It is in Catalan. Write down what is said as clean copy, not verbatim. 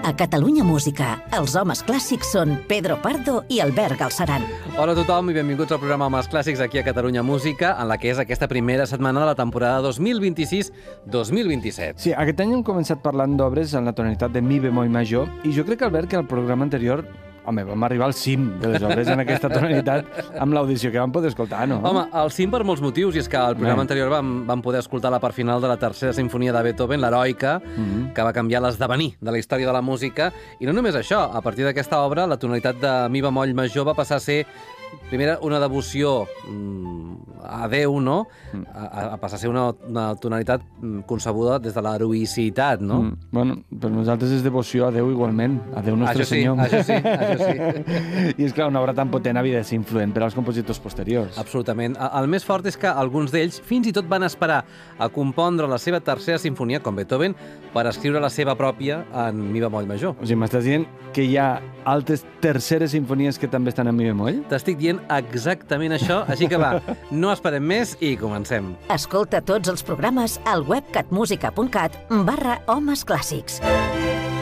A Catalunya Música, els homes clàssics són Pedro Pardo i Albert Galceran. Hola a tothom i benvinguts al programa Homes Clàssics aquí a Catalunya Música, en la que és aquesta primera setmana de la temporada 2026-2027. Sí, aquest any hem començat parlant d'obres en la tonalitat de mi bemoll major i jo crec, Albert, que al programa anterior vam arribar al cim de les obres en aquesta tonalitat amb l'audició que vam poder escoltar, no? Home, al cim per molts motius, i és que al programa anterior vam poder escoltar la part final de la tercera sinfonia de Beethoven, l'Heroica, que va canviar l'esdevenir de la història de la música. I no només això, a partir d'aquesta obra, la tonalitat de mi bemoll major va passar a ser primera, una devoció a Déu, no? A passar a ser una tonalitat concebuda des de l'heroïcitat, no? Bueno, per nosaltres és devoció a Déu igualment, a Déu Nostre Senyor. Això sí. I és clar, una obra tan potent havia de ser influent per als compositors posteriors. Absolutament. El més fort és que alguns d'ells fins i tot van esperar a compondre la seva tercera sinfonia, com Beethoven, per escriure la seva pròpia en mi bemoll major. O sigui, m'estàs dient que hi ha altres terceres sinfonies que també estan en mi bemoll? T'estic dient exactament això, així que va, no esperem més i comencem. Escolta tots els programes al web catmusica.cat/homesclàssics.